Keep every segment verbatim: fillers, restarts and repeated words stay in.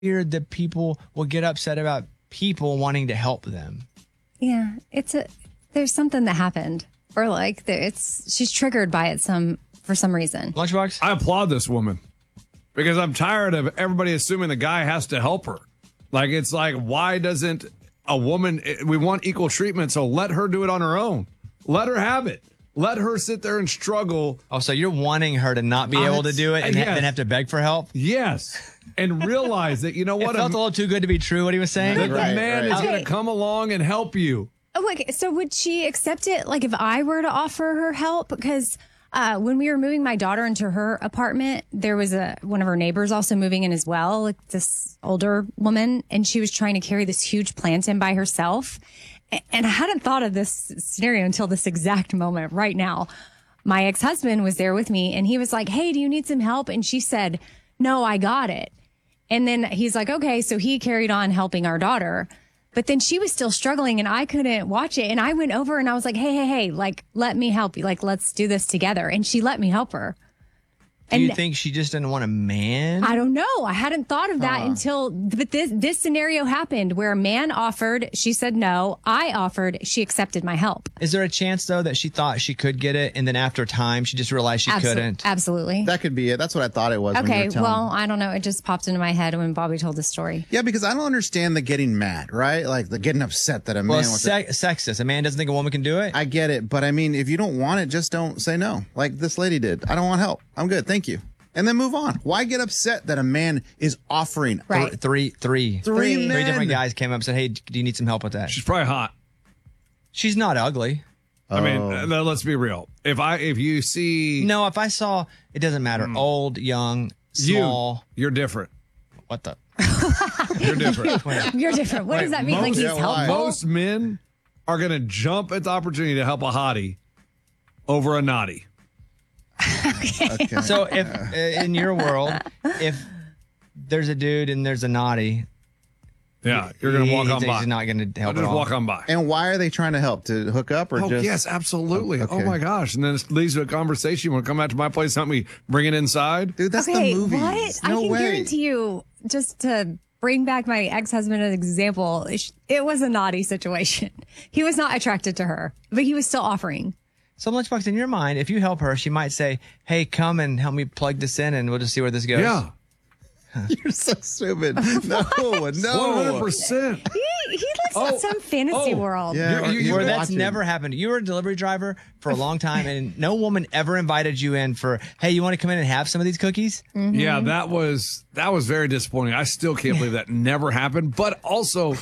weird that people will get upset about people wanting to help them. Yeah, it's a there's something that happened, or like there, it's she's triggered by it some for some reason. Lunchbox? I applaud this woman because I'm tired of everybody assuming the guy has to help her. Like, it's like, why doesn't a woman, we want equal treatment, so let her do it on her own. Let her have it. Let her sit there and struggle. Oh, so you're wanting her to not be Uh, able to do it and yes. ha- then have to beg for help? Yes. And realize that, you know what? It felt a little too good to be true, what he was saying. That Right, the man right. is going Okay. to come along and help you. Oh, like, so would she accept it? Like, if I were to offer her help, because uh, when we were moving my daughter into her apartment, there was a one of her neighbors also moving in as well, like this older woman, and she was trying to carry this huge plant in by herself. A- And I hadn't thought of this scenario until this exact moment right now. My ex-husband was there with me, and he was like, "Hey, do you need some help?" And she said, "No, I got it." And then he's like, "Okay." So he carried on helping our daughter. But then she was still struggling and I couldn't watch it. And I went over and I was like, hey, hey, hey, like, let me help you. Like, let's do this together. And she let me help her. Do you And- think she just didn't want a man? I don't know. I hadn't thought of that until, but this, this scenario happened where a man offered, she said no. I offered, she accepted my help. Is there a chance, though, that she thought she could get it and then after time she just realized she Absol- couldn't? Absolutely. That could be it. That's what I thought it was. when you Okay. were telling Well, me. I don't know. It just popped into my head when Bobby told the story. Yeah, because I don't understand the getting mad, right? Like the getting upset that a man Well, wants to. se- sexist. A man doesn't think a woman can do it? I get it, but I mean, if you don't want it, just don't say no. Like this lady did. I don't want help. I'm good. Thank you. And then move on. Why get upset that a man is offering? Right. Th- three, three. Three, Three. men. Three different guys came up and said, hey, do you need some help with that? She's probably hot. She's not ugly. I mean, Oh. uh, let's be real. If I, if you see No, if I saw, it doesn't matter. Old, young, you, small. you're different. What the? You're different. You're different. What does that mean? Like most- he's Yeah, why? helpful? Most men are going to jump at the opportunity to help a hottie over a naughty. Okay. So if uh, in your world, if there's a dude and there's a naughty, Yeah, you're going to walk he- on he's by. not going to I'll help at just all. walk on by. And why are they trying to help? To hook up or Oh, just? yes, absolutely. Okay. Oh, my gosh. And then it leads to a conversation. You want to come out to my place, help me bring it inside? Dude, that's Okay, the movie. what? No I can way. guarantee you, just to bring back my ex-husband as an example, it was a naughty situation. He was not attracted to her, but he was still offering. So Lunchbox, in your mind, if you help her, she might say, hey, come and help me plug this in and we'll just see where this goes. Yeah. You're so stupid. No, one hundred no. percent. He, he lives Oh, in some fantasy oh, world. Yeah, You- you- he's Where that's watching. never happened. You were a delivery driver for a long time and no woman ever invited you in for, hey, you want to come in and have some of these cookies? Yeah, that was that was very disappointing. I still can't believe that never happened. But also,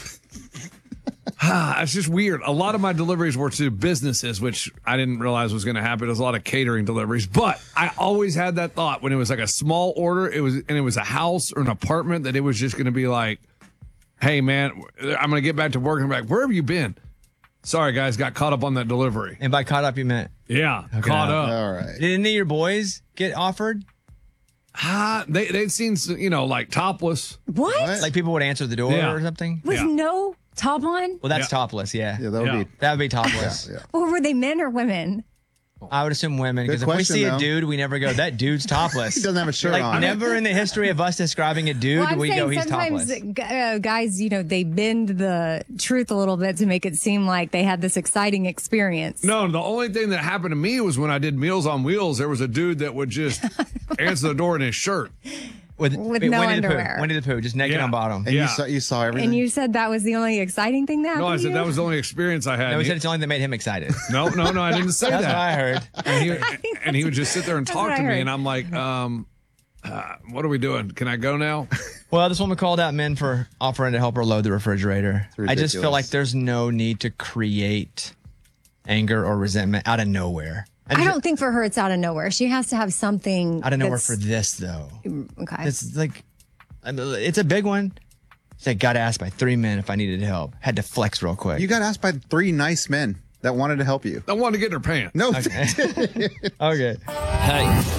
ah, it's just weird. A lot of my deliveries were to businesses, which I didn't realize was going to happen. There's a lot of catering deliveries. But I always had that thought when it was like a small order, it was and it was a house or an apartment, that it was just going to be like, hey, man, I'm going to get back to work. And I'm like, where have you been? Sorry, guys, got caught up on that delivery. And by caught up, you meant, Yeah, caught up. All right. did any of your boys get offered? Ah, they, they'd seen, you know, like topless. What? What? Like people would answer the door Yeah. or something? With Yeah. no top on? Well, that's Yeah. topless, yeah. Yeah, that would Yeah. be. That would be topless. Yeah. Or were they men or women? I would assume women, Good because if we question, see a though. dude, we never go, that dude's topless. He doesn't have a shirt like, on. never in the history of us describing a dude, Well, I'm we saying go, he's sometimes topless. g- uh, guys, you know, they bend the truth a little bit to make it seem like they had this exciting experience. No, the only thing that happened to me was when I did Meals on Wheels, there was a dude that would just answer the door in his shirt. With, With wait, no Winnie the underwear. Pooh. Winnie the Pooh, just naked Yeah. on bottom. And Yeah. you saw you saw everything. And you said that was the only exciting thing that happened No, I to said you? that was the only experience I had. No, he He- said it's the only thing that made him excited. no, no, no, I didn't say That's that. what I heard. And he, and he would just sit there and That's talk what to I me, heard. and I'm like, um, uh, what are we doing? Can I go now? Well, this woman called out men for offering to help her load the refrigerator. I just feel ridiculous. like there's no need to create anger or resentment out of nowhere. I just- don't think for her it's out of nowhere. She has to have something out of nowhere that's- for this, though. Okay. It's like, I mean, it's a big one. Said, got asked by three men if I needed help. Had to flex real quick. You got asked by three nice men that wanted to help you. I wanted to get in her pants. No. Okay. Okay. Hey,